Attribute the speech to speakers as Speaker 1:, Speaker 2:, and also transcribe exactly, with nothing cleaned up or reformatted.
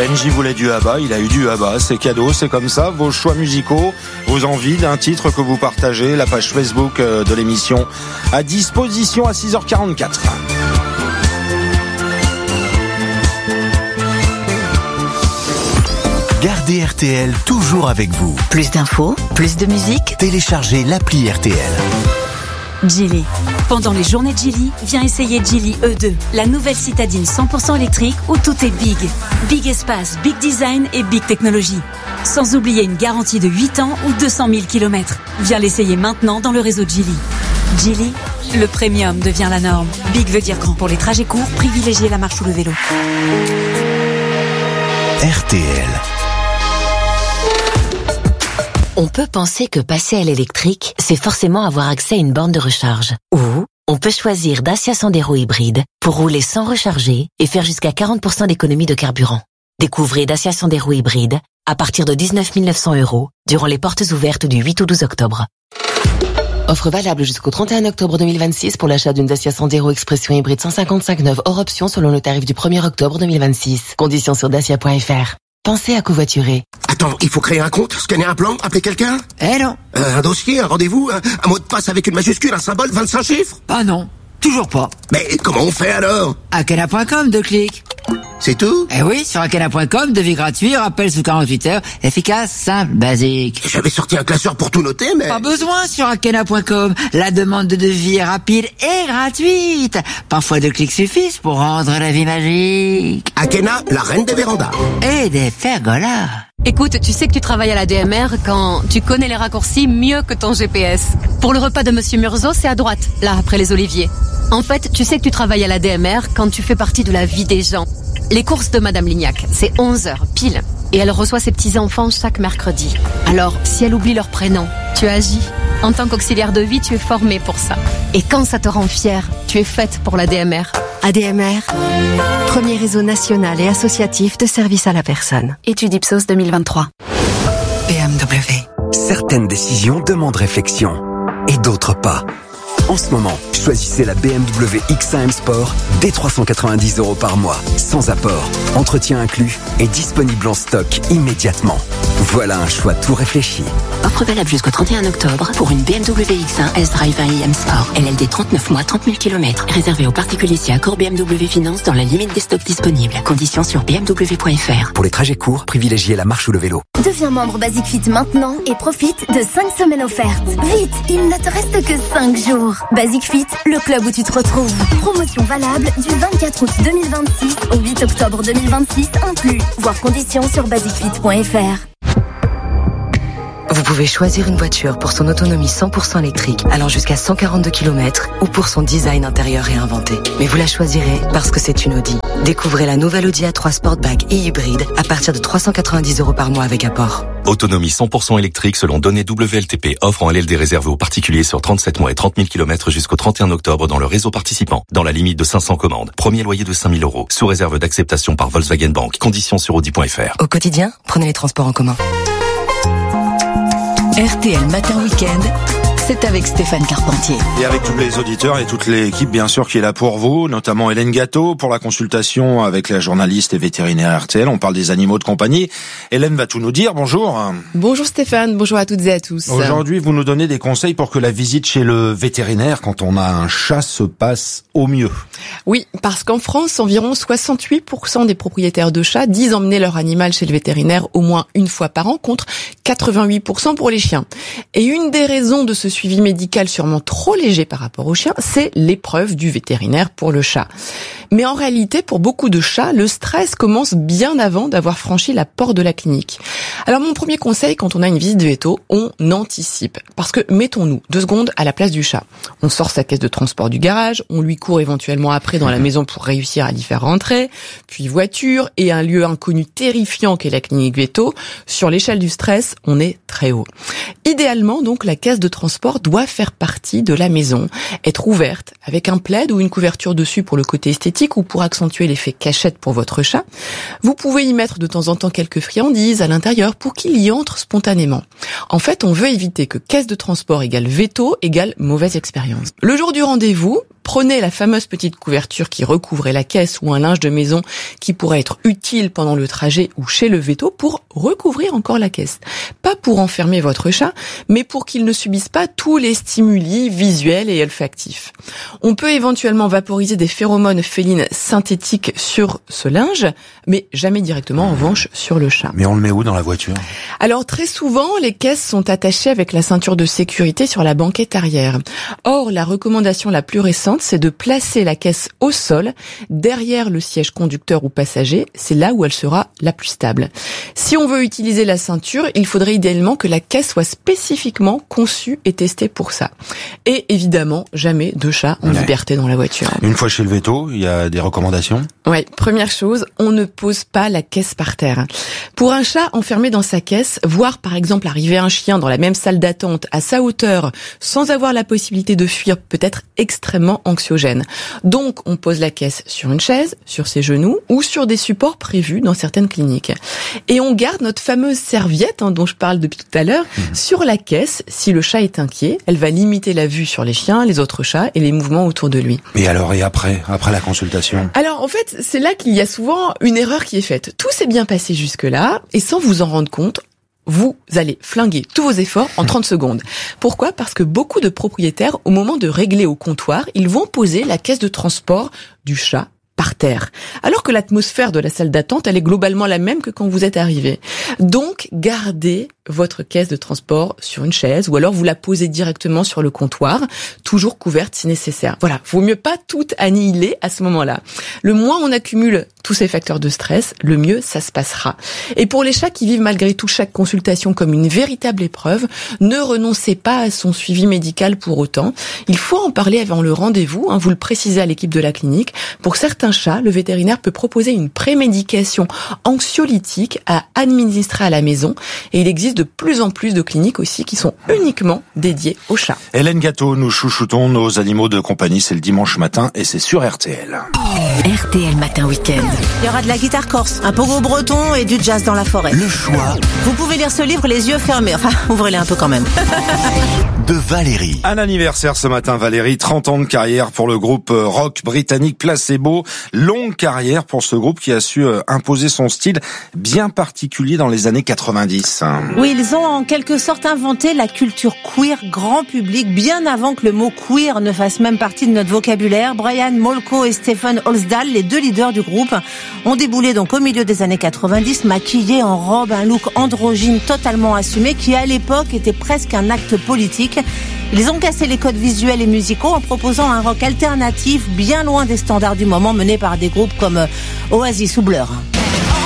Speaker 1: Benji voulait du Abba, il a eu du Abba, c'est cadeau, c'est comme ça. Vos choix musicaux, vos envies d'un titre que vous partagez, la page Facebook de l'émission à disposition à six heures quarante-quatre.
Speaker 2: Gardez R T L toujours avec vous.
Speaker 3: Plus d'infos, plus de musique.
Speaker 2: Téléchargez l'appli R T L.
Speaker 4: Geely. Pendant les journées de Geely, viens essayer Geely E deux, la nouvelle citadine cent pour cent électrique où tout est big. Big espace, big design et big technologie. Sans oublier une garantie de huit ans ou deux cent mille kilomètres. Viens l'essayer maintenant dans le réseau Geely. Geely, le premium devient la norme. Big veut dire grand pour les trajets courts, privilégiez la marche ou le vélo.
Speaker 2: R T L.
Speaker 3: On peut penser que passer à l'électrique, c'est forcément avoir accès à une borne de recharge. Ou on peut choisir Dacia Sandero hybride pour rouler sans recharger et faire jusqu'à quarante pour cent d'économie de carburant. Découvrez Dacia Sandero hybride à partir de dix-neuf mille neuf cents euros durant les portes ouvertes du huit au douze octobre.
Speaker 5: Offre valable jusqu'au trente et un octobre deux mille vingt-six pour l'achat d'une Dacia Sandero Expression hybride cent cinquante-cinq neuve hors option selon le tarif du premier octobre deux mille vingt-six. Conditions sur dacia point f r. Pensez à covoiturer.
Speaker 6: Attends, il faut créer un compte, scanner un plan, appeler quelqu'un?
Speaker 7: Eh non.
Speaker 6: Euh, un dossier, un rendez-vous, un, un mot de passe avec une majuscule, un symbole, vingt-cinq chiffres?
Speaker 7: Ah non, toujours pas.
Speaker 6: Mais comment on fait alors?
Speaker 7: Akena point com, deux clics.
Speaker 6: C'est tout?
Speaker 7: Eh oui, sur Akena point com, devis gratuit, rappel sous quarante-huit heures, efficace, simple, basique.
Speaker 6: J'avais sorti un classeur pour tout noter, mais...
Speaker 7: Pas besoin sur Akena point com. La demande de devis est rapide et gratuite. Parfois deux clics suffisent pour rendre la vie magique.
Speaker 6: Akena, la reine des vérandas.
Speaker 7: Et des pergolas.
Speaker 8: Écoute, tu sais que tu travailles à la D M R quand tu connais les raccourcis mieux que ton G P S. Pour le repas de Monsieur Murzo, c'est à droite, là, après les oliviers. En fait, tu sais que tu travailles à la D M R quand tu fais partie de la vie des gens. Les courses de Madame Lignac, c'est onze heures, pile. Et elle reçoit ses petits-enfants chaque mercredi. Alors, si elle oublie leur prénom, tu agis. En tant qu'auxiliaire de vie, tu es formé pour ça. Et quand ça te rend fier, tu es faite pour la D M R.
Speaker 9: A D M R, premier réseau national et associatif de services à la personne. Étude Ipsos deux mille vingt-trois.
Speaker 10: B M W. Certaines décisions demandent réflexion et d'autres pas. En ce moment, choisissez la B M W X un M Sport dès trois cent quatre-vingt-dix euros par mois, sans apport, entretien inclus et disponible en stock immédiatement. Voilà un choix tout réfléchi.
Speaker 3: Offre valable jusqu'au trente et un octobre pour une B M W X un S-Drive un i M Sport. L L D trente-neuf mois, trente mille kilomètres. Réservé aux particuliers si accord B M W Finance dans la limite des stocks disponibles. Conditions sur b m w point f r.
Speaker 10: Pour les trajets courts, privilégiez la marche ou le vélo.
Speaker 11: Deviens membre Basic Fit maintenant et profite de cinq semaines offertes. Vite, il ne te reste que cinq jours. Basic Fit, le club où tu te retrouves. Promotion valable du vingt-quatre août deux mille vingt-six au huit octobre deux mille vingt-six inclus. Voir conditions sur basic fit point f r.
Speaker 9: Vous pouvez choisir une voiture pour son autonomie cent pour cent électrique allant jusqu'à cent quarante-deux kilomètres ou pour son design intérieur réinventé. Mais vous la choisirez parce que c'est une Audi. Découvrez la nouvelle Audi A trois Sportback et hybride à partir de trois cent quatre-vingt-dix euros par mois avec apport.
Speaker 12: Autonomie cent pour cent électrique selon données W L T P. Offre en L L D réservée aux particuliers sur trente-sept mois et trente mille kilomètres jusqu'au trente et un octobre dans le réseau participant. Dans la limite de cinq cents commandes. Premier loyer de cinq mille euros. Sous réserve d'acceptation par Volkswagen Bank. Conditions sur audi point f r.
Speaker 9: Au quotidien, prenez les transports en commun.
Speaker 4: R T L Matin Week-end, c'est avec Stéphane Carpentier.
Speaker 1: Et avec tous les auditeurs et toute l'équipe, bien sûr, qui est là pour vous, notamment Hélène Gâteau, pour la consultation avec la journaliste et vétérinaire R T L. On parle des animaux de compagnie. Hélène va tout nous dire. Bonjour.
Speaker 13: Bonjour Stéphane, bonjour à toutes et à tous.
Speaker 1: Aujourd'hui, vous nous donnez des conseils pour que la visite chez le vétérinaire, quand on a un chat, se passe au mieux.
Speaker 13: Oui, parce qu'en France, environ soixante-huit pour cent des propriétaires de chats disent emmener leur animal chez le vétérinaire au moins une fois par an, contre quatre-vingt-huit pour cent pour les chiens. Et une des raisons de ce suivi médical sûrement trop léger par rapport aux chiens, c'est l'épreuve du vétérinaire pour le chat. Mais en réalité, pour beaucoup de chats, le stress commence bien avant d'avoir franchi la porte de la clinique. Alors mon premier conseil, quand on a une visite de véto, on anticipe. Parce que mettons-nous deux secondes à la place du chat. On sort sa caisse de transport du garage, on lui court éventuellement après dans la maison pour réussir à l'y faire rentrer, puis voiture et un lieu inconnu terrifiant qu'est la clinique véto. Sur l'échelle du stress, on est très haut. Idéalement, donc, la caisse de transport doit faire partie de la maison, être ouverte avec un plaid ou une couverture dessus pour le côté esthétique ou pour accentuer l'effet cachette pour votre chat. Vous pouvez y mettre de temps en temps quelques friandises à l'intérieur pour qu'il y entre spontanément. En fait, on veut éviter que caisse de transport égale veto égale mauvaise expérience. Le jour du rendez-vous, Prenez la fameuse petite couverture qui recouvrait la caisse ou un linge de maison qui pourrait être utile pendant le trajet ou chez le véto pour recouvrir encore la caisse. Pas pour enfermer votre chat, mais pour qu'il ne subisse pas tous les stimuli visuels et olfactifs. On peut éventuellement vaporiser des phéromones félines synthétiques sur ce linge, mais jamais directement en revanche sur le chat.
Speaker 1: Mais on le met où dans la voiture ?
Speaker 13: Alors très souvent, les caisses sont attachées avec la ceinture de sécurité sur la banquette arrière. Or, la recommandation la plus récente, c'est de placer la caisse au sol, derrière le siège conducteur ou passager. C'est là où elle sera la plus stable. Si on veut utiliser la ceinture, il faudrait idéalement que la caisse soit spécifiquement conçue et testée pour ça. Et évidemment, jamais de chat en ouais. liberté dans la voiture.
Speaker 1: Une fois chez le véto, il y a des recommandations ?
Speaker 13: Ouais, première chose, on ne pose pas la caisse par terre. Pour un chat enfermé dans sa caisse, voir par exemple arriver un chien dans la même salle d'attente à sa hauteur sans avoir la possibilité de fuir peut être extrêmement anxiogène. Donc, on pose la caisse sur une chaise, sur ses genoux ou sur des supports prévus dans certaines cliniques. Et on garde notre fameuse serviette hein, dont je parle depuis tout à l'heure mmh. sur la caisse. Si le chat est inquiet, elle va limiter la vue sur les chiens, les autres chats et les mouvements autour de lui.
Speaker 1: Et alors, et après, après la consultation ?
Speaker 13: Alors, en fait, c'est là qu'il y a souvent une erreur qui est faite. Tout s'est bien passé jusque-là et sans vous en rendre compte, vous allez flinguer tous vos efforts en trente secondes. Pourquoi ? Parce que beaucoup de propriétaires, au moment de régler au comptoir, ils vont poser la caisse de transport du chat par terre. Alors que l'atmosphère de la salle d'attente, elle est globalement la même que quand vous êtes arrivé. Donc, gardez votre caisse de transport sur une chaise ou alors vous la posez directement sur le comptoir, toujours couverte si nécessaire. Voilà, vaut mieux pas tout annihiler à ce moment-là. Le moins on accumule tous ces facteurs de stress, le mieux ça se passera. Et pour les chats qui vivent malgré tout chaque consultation comme une véritable épreuve, ne renoncez pas à son suivi médical pour autant. Il faut en parler avant le rendez-vous, hein, vous le précisez à l'équipe de la clinique. Pour certains chats, le vétérinaire peut proposer une prémédication anxiolytique à administrer à la maison et il existe de plus en plus de cliniques aussi qui sont uniquement dédiées aux chats.
Speaker 1: Hélène Gâteau, nous chouchoutons nos animaux de compagnie, c'est le dimanche matin et c'est sur R T L.
Speaker 3: R T L Matin Week-end.
Speaker 14: Il y aura de la guitare corse, un pogo breton et du jazz dans la forêt.
Speaker 2: Le choix.
Speaker 14: Vous pouvez lire ce livre les yeux fermés, enfin ouvrez-les un peu quand même.
Speaker 2: De Valérie.
Speaker 1: Un anniversaire ce matin, Valérie, trente ans de carrière pour le groupe rock britannique Placebo. Longue carrière pour ce groupe qui a su imposer son style bien particulier dans les années quatre-vingt-dix.
Speaker 14: Oui, ils ont en quelque sorte inventé la culture queer grand public bien avant que le mot queer ne fasse même partie de notre vocabulaire. Brian Molko et Stephen Holsdal, les deux leaders du groupe, ont déboulé donc au milieu des années quatre-vingt-dix, maquillés en robe, un look androgyne totalement assumé qui à l'époque était presque un acte politique. Ils ont cassé les codes visuels et musicaux en proposant un rock alternatif bien loin des standards du moment menés par des groupes comme Oasis ou Blur.